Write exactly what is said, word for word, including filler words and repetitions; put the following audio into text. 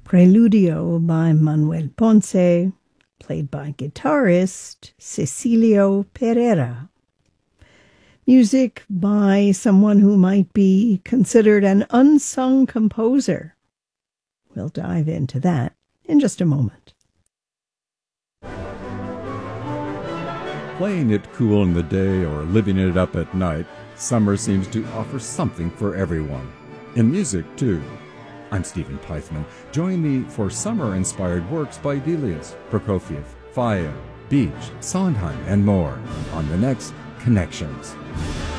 Preludio by Manuel Ponce, played by guitarist Cecilio Pereira. Music by someone who might be considered an unsung composer. We'll dive into that in just a moment. Playing it cool in the day or living it up at night, summer seems to offer something for everyone. In music, too. I'm Stephen Peitzman. Join me for summer-inspired works by Delius, Prokofiev, Faye, Beach, Sondheim, and more on the next Connections.